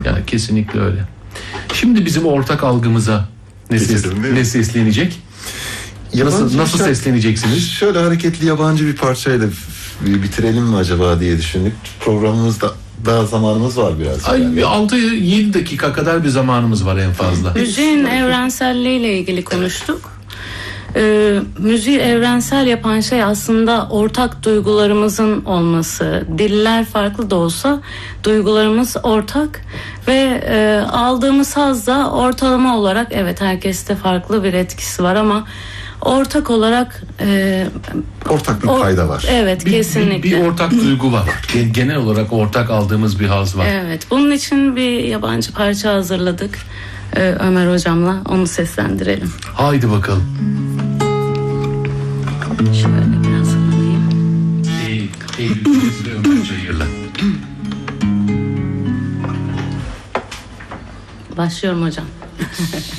Yani kesinlikle öyle. Şimdi bizim ortak algımıza ne seslenecek? Nasıl sesleneceksiniz? Şöyle hareketli yabancı bir parçayla bitirelim mi acaba diye düşündük. Programımızda daha zamanımız var biraz. 6-7 dakika kadar bir zamanımız var en fazla. Müziğin evrenselliğiyle ilgili konuştuk. Müziği evrensel yapan şey aslında ortak duygularımızın olması. Diller farklı da olsa duygularımız ortak ve aldığımız haz da ortalama olarak, evet, herkeste farklı bir etkisi var ama ortak olarak ortak bir payda var. Evet, kesinlikle. Bir ortak duygu var. Genel olarak ortak aldığımız bir haz var. Evet, bunun için bir yabancı parça hazırladık. Ömer hocamla onu seslendirelim. Haydi bakalım. Şöyle biraz alayım. Eğitimimiz ve Ömer Çayır'la. Başlıyorum hocam.